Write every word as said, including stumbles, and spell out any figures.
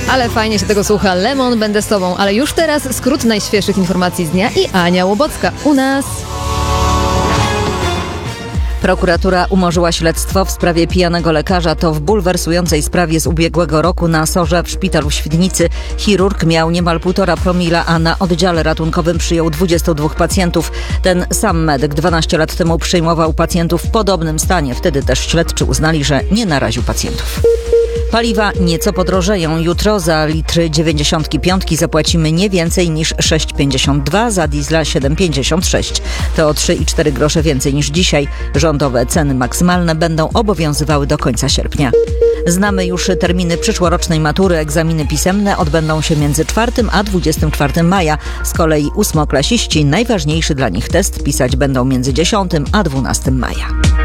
Ale fajnie się tego słucha. Lemon, będę z tobą. Ale już teraz skrót najświeższych informacji z dnia i Ania Łobocka u nas. Prokuratura umorzyła śledztwo w sprawie pijanego lekarza. To w bulwersującej sprawie z ubiegłego roku na Sorze w szpitalu w Świdnicy. Chirurg miał niemal półtora promila, a na oddziale ratunkowym przyjął dwudziestu dwóch pacjentów. Ten sam medyk dwanaście lat temu przyjmował pacjentów w podobnym stanie. Wtedy też śledczy uznali, że nie naraził pacjentów. Paliwa nieco podrożeją. Jutro za litry dziewięćdziesiąt pięć zapłacimy nie więcej niż sześć pięćdziesiąt dwa, za diesla siedem pięćdziesiąt sześć. To o trzy i cztery grosze więcej niż dzisiaj. Rządowe ceny maksymalne będą obowiązywały do końca sierpnia. Znamy już terminy przyszłorocznej matury. Egzaminy pisemne odbędą się między czwartym a dwudziestym czwartym maja. Z kolei ósmoklasiści najważniejszy dla nich test pisać będą między dziesiątym a dwunastym maja.